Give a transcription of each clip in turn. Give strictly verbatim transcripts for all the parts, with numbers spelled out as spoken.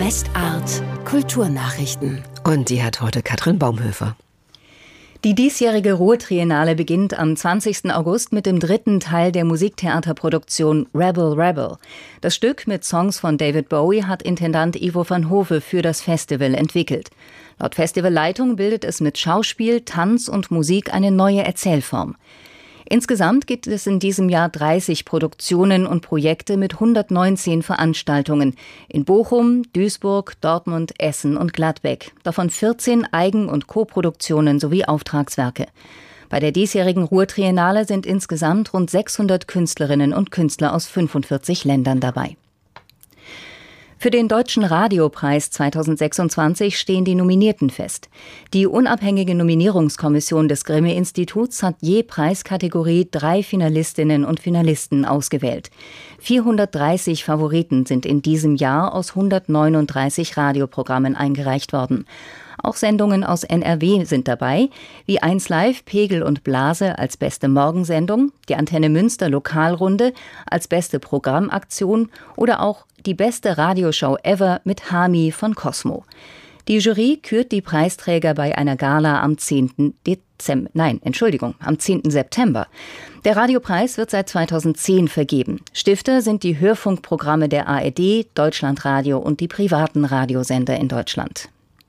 Westart Kulturnachrichten. Und die hat heute Katrin Baumhöfer. Die diesjährige Ruhr-Triennale beginnt am zwanzigsten August mit dem dritten Teil der Musiktheaterproduktion Rebel Rebel. Das Stück mit Songs von David Bowie hat Intendant Ivo van Hove für das Festival entwickelt. Laut Festivalleitung bildet es mit Schauspiel, Tanz und Musik eine neue Erzählform. Insgesamt gibt es in diesem Jahr dreißig Produktionen und Projekte mit hundertneunzehn Veranstaltungen in Bochum, Duisburg, Dortmund, Essen und Gladbeck. Davon vierzehn Eigen- und Co-Produktionen sowie Auftragswerke. Bei der diesjährigen Ruhr-Triennale sind insgesamt rund sechshundert Künstlerinnen und Künstler aus fünfundvierzig Ländern dabei. Für den Deutschen Radiopreis zweitausendsechsundzwanzig stehen die Nominierten fest. Die unabhängige Nominierungskommission des Grimme-Instituts hat je Preiskategorie drei Finalistinnen und Finalisten ausgewählt. vierhundertdreißig Favoriten sind in diesem Jahr aus hundertneununddreißig Radioprogrammen eingereicht worden. Auch Sendungen aus N R W sind dabei, wie eins Live, Pegel und Blase als beste Morgensendung, die Antenne Münster Lokalrunde als beste Programmaktion oder auch die beste Radioshow ever mit Hami von Cosmo. Die Jury kürt die Preisträger bei einer Gala am zehnten Dezember, nein, Entschuldigung, am zehnten September. Der Radiopreis wird seit zweitausendzehn vergeben. Stifter sind die Hörfunkprogramme der A R D, Deutschlandradio und die privaten Radiosender in Deutschland.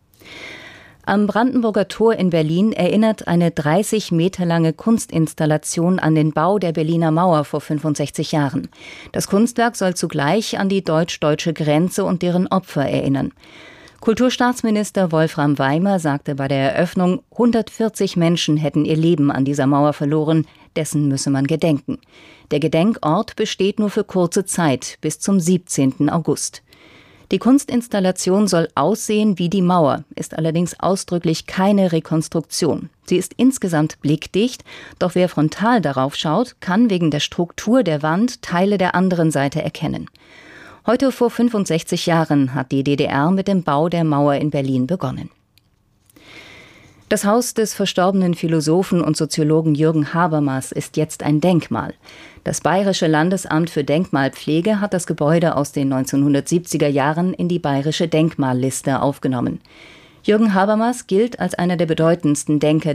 Am Brandenburger Tor in Berlin erinnert eine dreißig Meter lange Kunstinstallation an den Bau der Berliner Mauer vor fünfundsechzig Jahren. Das Kunstwerk soll zugleich an die deutsch-deutsche Grenze und deren Opfer erinnern. Kulturstaatsminister Wolfram Weimer sagte bei der Eröffnung, hundertvierzig Menschen hätten ihr Leben an dieser Mauer verloren, dessen müsse man gedenken. Der Gedenkort besteht nur für kurze Zeit, bis zum siebzehnten August. Die Kunstinstallation soll aussehen wie die Mauer, ist allerdings ausdrücklich keine Rekonstruktion. Sie ist insgesamt blickdicht, doch wer frontal darauf schaut, kann wegen der Struktur der Wand Teile der anderen Seite erkennen. Heute vor fünfundsechzig Jahren hat die D D R mit dem Bau der Mauer in Berlin begonnen. Das Haus des verstorbenen Philosophen und Soziologen Jürgen Habermas ist jetzt ein Denkmal. Das Bayerische Landesamt für Denkmalpflege hat das Gebäude aus den neunzehnhundertsiebziger Jahren in die bayerische Denkmalliste aufgenommen. Jürgen Habermas gilt als einer der bedeutendsten Denker